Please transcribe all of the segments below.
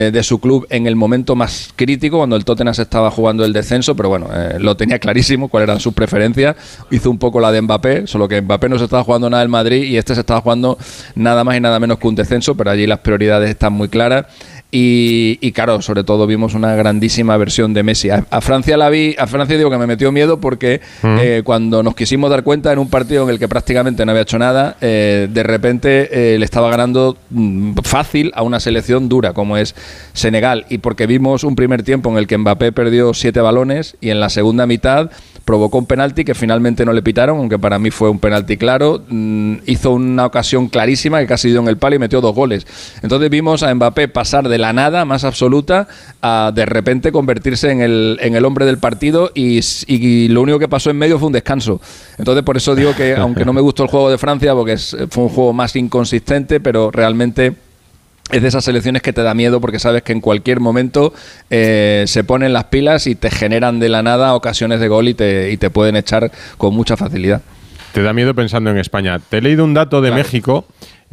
de su club en el momento más crítico, cuando el Tottenham se estaba jugando el descenso, pero bueno, lo tenía clarísimo cuáles eran sus preferencias. Hizo un poco la de Mbappé, solo que Mbappé no se estaba jugando nada en Madrid y este se estaba jugando nada más y nada menos que un descenso, pero allí las prioridades están muy claras. Y claro, sobre todo vimos una grandísima versión de Messi. A Francia digo que me metió miedo porque cuando nos quisimos dar cuenta en un partido en el que prácticamente no había hecho nada, de repente le estaba ganando fácil a una selección dura como es Senegal, y porque vimos un primer tiempo en el que Mbappé perdió 7 balones y en la segunda mitad provocó un penalti que finalmente no le pitaron, aunque para mí fue un penalti claro. Hizo una ocasión clarísima que casi dio en el palo y metió 2 goles. Entonces vimos a Mbappé pasar de la nada más absoluta a de repente convertirse en el hombre del partido, y lo único que pasó en medio fue un descanso. Entonces por eso digo que aunque no me gustó el juego de Francia porque fue un juego más inconsistente, pero realmente es de esas selecciones que te da miedo porque sabes que en cualquier momento se ponen las pilas y te generan de la nada ocasiones de gol y te pueden echar con mucha facilidad. Te da miedo pensando en España. Te he leído un dato de México.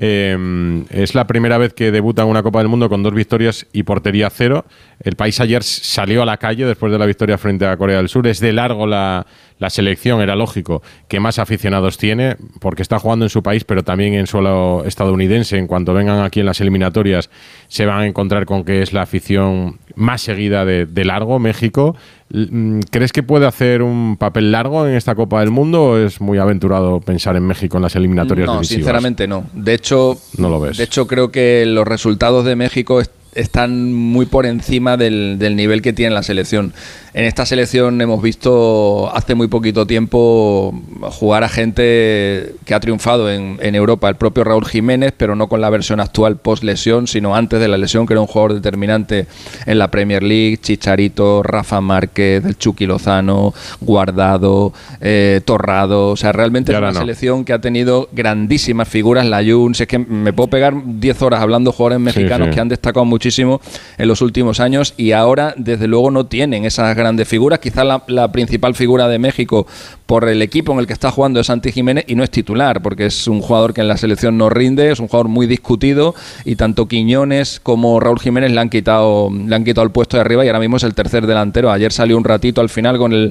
Es la primera vez que debuta en una Copa del Mundo con 2 victorias y portería 0. El país ayer salió a la calle después de la victoria frente a Corea del Sur. Es de largo la selección, era lógico, que más aficionados tiene, porque está jugando en su país, pero también en suelo estadounidense. En cuanto vengan aquí en las eliminatorias, se van a encontrar con que es la afición más seguida de largo, México. ¿Crees que puede hacer un papel largo en esta Copa del Mundo o es muy aventurado pensar en México en las eliminatorias divisivas? No, sinceramente no. De hecho, no lo ves. De hecho, creo que los resultados de México están muy por encima del nivel que tiene la selección. En esta selección hemos visto hace muy poquito tiempo jugar a gente que ha triunfado en Europa. El propio Raúl Jiménez, pero no con la versión actual post-lesión, sino antes de la lesión, que era un jugador determinante en la Premier League. Chicharito, Rafa Márquez, el Chucky Lozano, Guardado, Torrado. O sea, realmente es una selección que ha tenido grandísimas figuras. Layún, si es que me puedo pegar 10 horas hablando de jugadores mexicanos que han destacado muchísimo en los últimos años, y ahora desde luego no tienen esas grandes figuras. Quizás la principal figura de México por el equipo en el que está jugando es Santi Jiménez, y no es titular porque es un jugador que en la selección no rinde, es un jugador muy discutido, y tanto Quiñones como Raúl Jiménez le han quitado el puesto de arriba y ahora mismo es el tercer delantero. Ayer salió un ratito al final con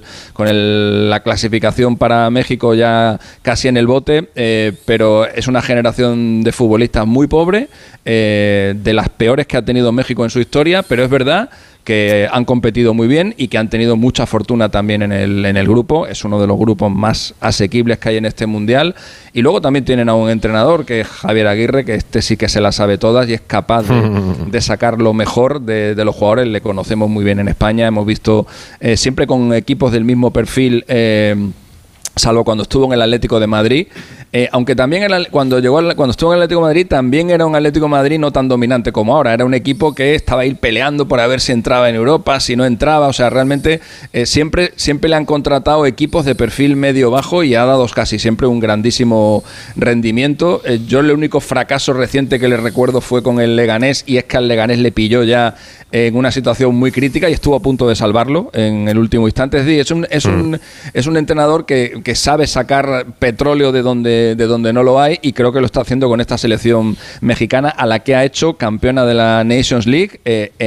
la clasificación para México ya casi en el bote, pero es una generación de futbolistas muy pobre, de las peores que ha tenido México en su historia, pero es verdad que han competido muy bien y que han tenido mucha fortuna también en el grupo. Es uno de los grupos más asequibles que hay en este Mundial. Y luego también tienen a un entrenador, que es Javier Aguirre, que sí que se las sabe todas y es capaz de sacar lo mejor de los jugadores. Le conocemos muy bien en España. Hemos visto siempre con equipos del mismo perfil, salvo cuando estuvo en el Atlético de Madrid, aunque también cuando estuvo en el Atlético de Madrid también era un Atlético de Madrid no tan dominante como ahora. Era un equipo que estaba ahí peleando por a ver si entraba en Europa, si no entraba. O sea, realmente siempre le han contratado equipos de perfil medio-bajo y ha dado casi siempre un grandísimo rendimiento. Yo el único fracaso reciente que le recuerdo fue con el Leganés, y es que al Leganés le pilló ya en una situación muy crítica y estuvo a punto de salvarlo en el último instante. Es decir, es un entrenador que sabe sacar petróleo de donde no lo hay, y creo que lo está haciendo con esta selección mexicana, a la que ha hecho campeona de la Nations League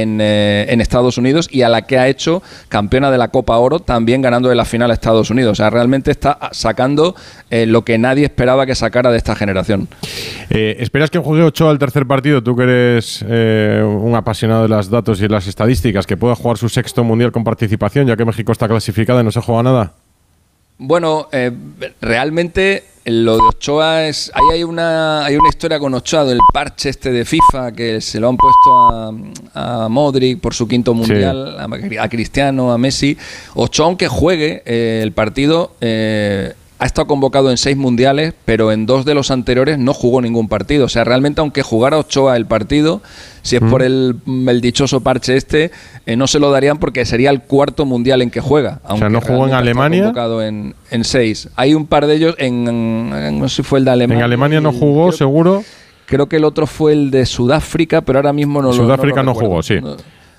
en Estados Unidos, y a la que ha hecho campeona de la Copa Oro, también ganando de la final a Estados Unidos. O sea, realmente está sacando lo que nadie esperaba que sacara de esta generación. ¿Esperas que juegue Ochoa el tercer partido? Tú que eres un apasionado de los datos y las estadísticas, que pueda jugar su sexto Mundial con participación, ya que México está clasificada y no se juega nada. Bueno, realmente lo de Ochoa hay una historia con Ochoa del parche este de FIFA, que se lo han puesto a Modric por su quinto Mundial, sí, a Cristiano, a Messi. Ochoa, aunque juegue el partido, ha estado convocado en 6 mundiales, pero en 2 de los anteriores no jugó ningún partido. O sea, realmente, aunque jugara Ochoa el partido, si es por el dichoso parche este, no se lo darían porque sería el 4º mundial en que juega. O sea, ¿no jugó en Alemania? Convocado en 6. Hay un par de ellos, no sé si fue el de Alemania. En Alemania no jugó, seguro. Creo que el otro fue el de Sudáfrica, pero ahora mismo no Sudáfrica no jugó, sí.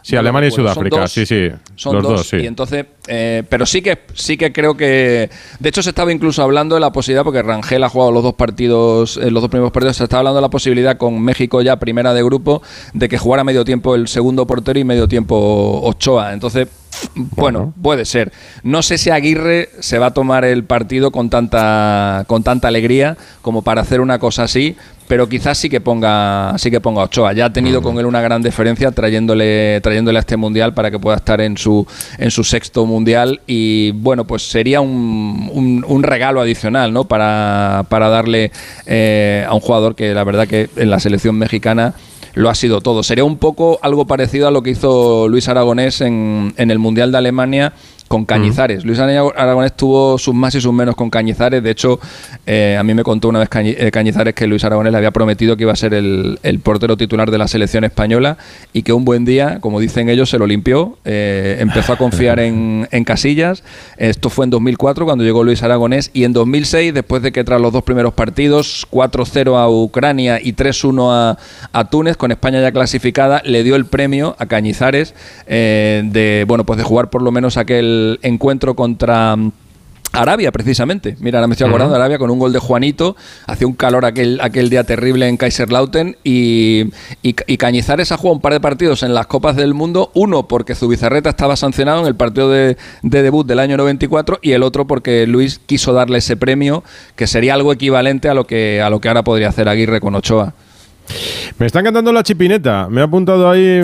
Sí, Alemania y Sudáfrica, sí. Son dos, sí. Y entonces, pero sí que creo que... De hecho, se estaba incluso hablando de la posibilidad, porque Rangel ha jugado los dos primeros partidos, se estaba hablando de la posibilidad con México ya primera de grupo, de que jugara medio tiempo el segundo portero y medio tiempo Ochoa. Entonces, bueno, puede ser. No sé si Aguirre se va a tomar el partido con tanta alegría como para hacer una cosa así, pero quizás sí que ponga a Ochoa. Ya ha tenido con él una gran deferencia trayéndole a este mundial para que pueda estar en su sexto mundial, y bueno, pues sería un regalo adicional, ¿no? Para darle a un jugador que la verdad que en la selección mexicana lo ha sido todo. Sería un poco algo parecido a lo que hizo Luis Aragonés en el Mundial de Alemania con Cañizares. Luis Aragonés tuvo sus más y sus menos con Cañizares. De hecho, a mí me contó una vez Cañizares que Luis Aragonés le había prometido que iba a ser el portero titular de la selección española, y que un buen día, como dicen ellos, se lo limpió, empezó a confiar en Casillas. Esto fue en 2004 cuando llegó Luis Aragonés, y en 2006, después de que tras los dos primeros partidos, 4-0 a Ucrania y 3-1 a Túnez, con España ya clasificada, le dio el premio a Cañizares de jugar por lo menos aquel encuentro contra Arabia, precisamente. Mira, ahora me estoy acordando de Arabia, con un gol de Juanito. Hacía un calor aquel día terrible en Kaiserslautern, y Cañizares ha jugado un par de partidos en las Copas del Mundo, uno porque Zubizarreta estaba sancionado en el partido de debut del año 94, y el otro porque Luis quiso darle ese premio, que sería algo equivalente a lo que ahora podría hacer Aguirre con Ochoa. Me está encantando la chipineta. Me he apuntado ahí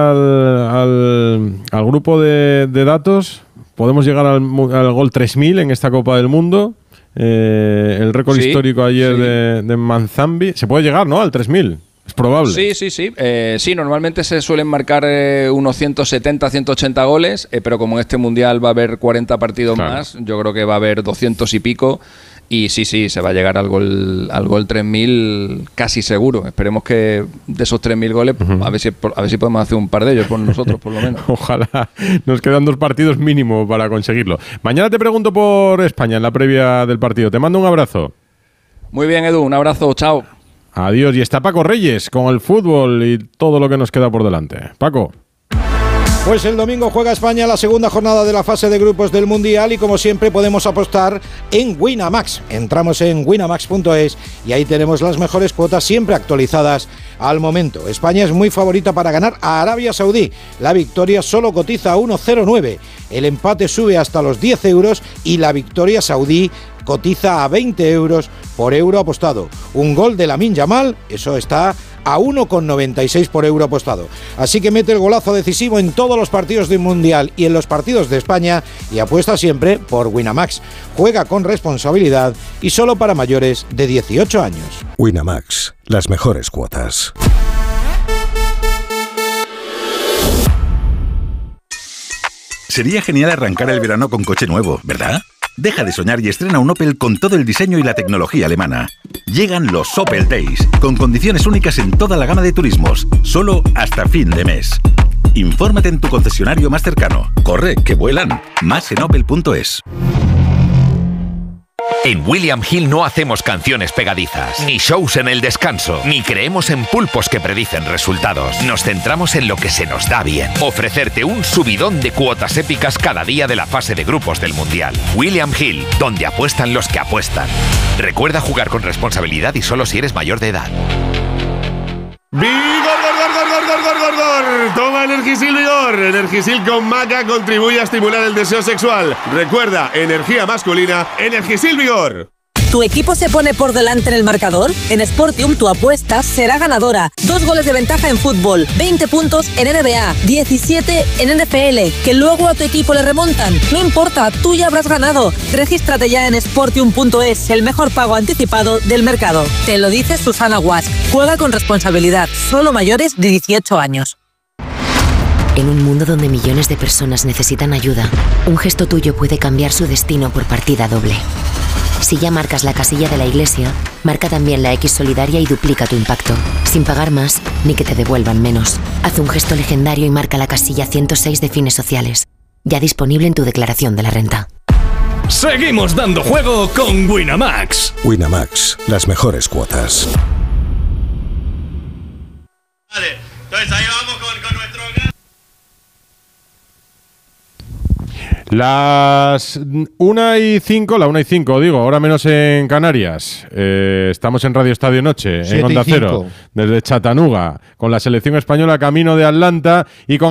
al grupo de datos. Podemos llegar al gol 3000 en esta Copa del Mundo. El récord histórico ayer de Manzambi. Se puede llegar, ¿no? Al 3000. Es probable. Sí. Sí, normalmente se suelen marcar unos 170, 180 goles, pero como en este Mundial va a haber 40 partidos más, yo creo que va a haber 200 y pico. Y sí, se va a llegar al gol 3.000 casi seguro. Esperemos que de esos 3.000 goles, a ver si podemos hacer un par de ellos por nosotros, por lo menos. Ojalá. Nos quedan 2 partidos mínimo para conseguirlo. Mañana te pregunto por España en la previa del partido. Te mando un abrazo. Muy bien, Edu. Un abrazo. Chao. Adiós. Y está Paco Reyes con el fútbol y todo lo que nos queda por delante. Paco. Pues el domingo juega España la segunda jornada de la fase de grupos del Mundial, y como siempre podemos apostar en Winamax. Entramos en winamax.es y ahí tenemos las mejores cuotas siempre actualizadas al momento. España es muy favorita para ganar a Arabia Saudí. La victoria solo cotiza a 1,09. El empate sube hasta los 10 euros y la victoria saudí cotiza a 20 euros por euro apostado. Un gol de Lamine Yamal, eso está a 1,96 por euro apostado. Así que mete el golazo decisivo en todos los partidos del Mundial y en los partidos de España, y apuesta siempre por Winamax. Juega con responsabilidad y solo para mayores de 18 años. Winamax, las mejores cuotas. Sería genial arrancar el verano con coche nuevo, ¿verdad? Deja de soñar y estrena un Opel con todo el diseño y la tecnología alemana. Llegan los Opel Days, con condiciones únicas en toda la gama de turismos, solo hasta fin de mes. Infórmate en tu concesionario más cercano. Corre, que vuelan. Más en opel.es. En William Hill no hacemos canciones pegadizas, ni shows en el descanso, ni creemos en pulpos que predicen resultados. Nos centramos en lo que se nos da bien. Ofrecerte un subidón de cuotas épicas cada día de la fase de grupos del Mundial. William Hill, donde apuestan los que apuestan. Recuerda jugar con responsabilidad y solo si eres mayor de edad. ¡Vigor! Toma Energisil Vigor. Energisil con maca contribuye a estimular el deseo sexual. Recuerda, energía masculina, Energisil Vigor. ¿Tu equipo se pone por delante en el marcador? En Sportium tu apuesta será ganadora. 2 goles de ventaja en fútbol, 20 puntos en NBA, 17 en NFL, que luego a tu equipo le remontan. No importa, tú ya habrás ganado. Regístrate ya en Sportium.es, el mejor pago anticipado del mercado. Te lo dice Susana Guas. Juega con responsabilidad, solo mayores de 18 años. En un mundo donde millones de personas necesitan ayuda, un gesto tuyo puede cambiar su destino por partida doble. Si ya marcas la casilla de la iglesia, marca también la X solidaria y duplica tu impacto, sin pagar más ni que te devuelvan menos. Haz un gesto legendario y marca la casilla 106 de Fines Sociales, ya disponible en tu declaración de la renta. Seguimos dando juego con Winamax. Winamax, las mejores cuotas. Vale, entonces ahí vamos con nuestro... Las 1:05, la 1:05, digo, ahora menos en Canarias. Estamos en Radio Estadio Noche, en Onda Cero, desde Chattanooga, con la selección española camino de Atlanta y con